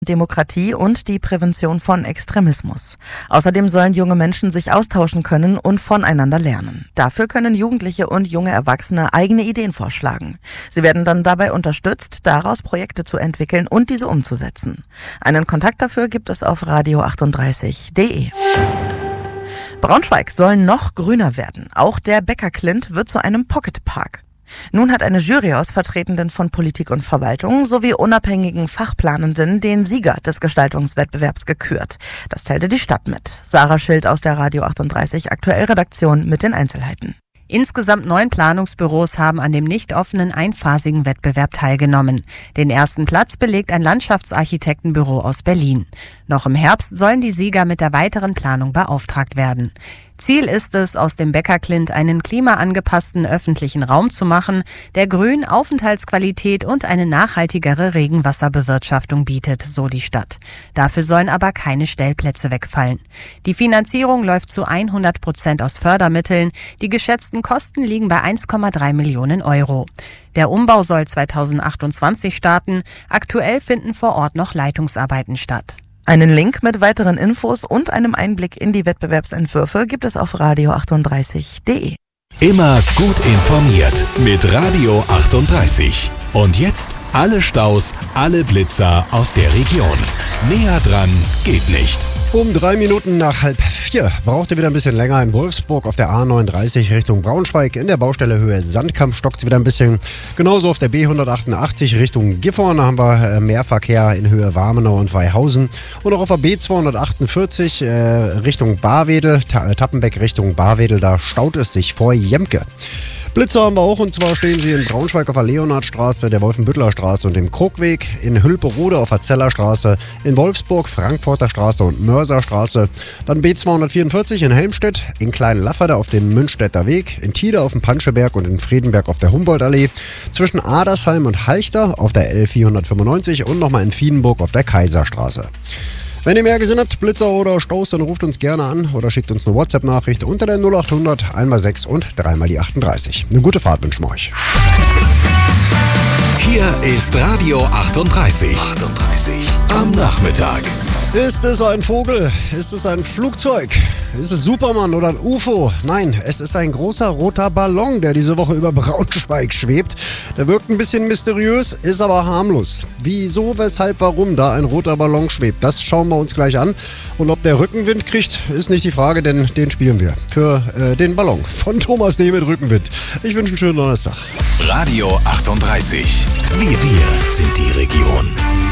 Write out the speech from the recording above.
Demokratie und die Prävention von Extremismus. Außerdem sollen junge Menschen sich austauschen können und voneinander lernen. Dafür können Jugendliche und junge Erwachsene eigene Ideen vorschlagen. Sie werden dann dabei unterstützt, daraus Projekte zu entwickeln und diese umzusetzen. Einen Kontakt dafür gibt es auf radio38.de. Braunschweig soll noch grüner werden. Auch der Bäcker-Klint wird zu einem Pocketpark. Nun hat eine Jury aus Vertretenden von Politik und Verwaltung sowie unabhängigen Fachplanenden den Sieger des Gestaltungswettbewerbs gekürt. Das teilte die Stadt mit. Sarah Schild aus der Radio 38 Aktuellredaktion mit den Einzelheiten. Insgesamt 9 Planungsbüros haben an dem nicht offenen einphasigen Wettbewerb teilgenommen. Den ersten Platz belegt ein Landschaftsarchitektenbüro aus Berlin. Noch im Herbst sollen die Sieger mit der weiteren Planung beauftragt werden. Ziel ist es, aus dem Bäcker-Klint einen klimaangepassten öffentlichen Raum zu machen, der Grün, Aufenthaltsqualität und eine nachhaltigere Regenwasserbewirtschaftung bietet, so die Stadt. Dafür sollen aber keine Stellplätze wegfallen. Die Finanzierung läuft zu 100% aus Fördermitteln. Die geschätzten Kosten liegen bei 1,3 Millionen Euro. Der Umbau soll 2028 starten. Aktuell finden vor Ort noch Leitungsarbeiten statt. Einen Link mit weiteren Infos und einem Einblick in die Wettbewerbsentwürfe gibt es auf radio38.de. Immer gut informiert mit Radio 38. Und jetzt alle Staus, alle Blitzer aus der Region. Näher dran geht nicht. Um 3 Minuten nach 3:30 braucht ihr wieder ein bisschen länger in Wolfsburg auf der A39 Richtung Braunschweig. In der Baustelle Höhe Sandkamp stockt es wieder ein bisschen. Genauso auf der B188 Richtung Gifhorn haben wir mehr Verkehr in Höhe Warmenau und Weihausen. Und auch auf der B248 Richtung Barwedel, Tappenbeck Richtung Barwedel, da staut es sich vor Jemke. Blitzer haben wir auch, und zwar stehen sie in Braunschweig auf der Leonhardstraße, der Wolfenbüttler Straße und dem Krogweg, in Hülperode auf der Zellerstraße, in Wolfsburg, Frankfurter Straße und Mörserstraße, dann B244 in Helmstedt, in Kleinlafferde auf dem Münstetter Weg, in Tide auf dem Panscheberg und in Friedenberg auf der Humboldtallee, zwischen Adersheim und Halchter auf der L495 und nochmal in Wiedenburg auf der Kaiserstraße. Wenn ihr mehr gesehen habt, Blitzer oder Staus, dann ruft uns gerne an oder schickt uns eine WhatsApp-Nachricht unter der 0800 1x6 und 3x38. Eine gute Fahrt wünschen wir euch. Hier ist Radio 38. Am Nachmittag. Ist es ein Vogel? Ist es ein Flugzeug? Ist es Superman oder ein UFO? Nein, es ist ein großer roter Ballon, der diese Woche über Braunschweig schwebt. Der wirkt ein bisschen mysteriös, ist aber harmlos. Wieso, weshalb, warum da ein roter Ballon schwebt, das schauen wir uns gleich an. Und ob der Rückenwind kriegt, ist nicht die Frage, denn den spielen wir. Für den Ballon von Thomas D. mit Rückenwind. Ich wünsche einen schönen Donnerstag. Radio 38. Wir sind die Region.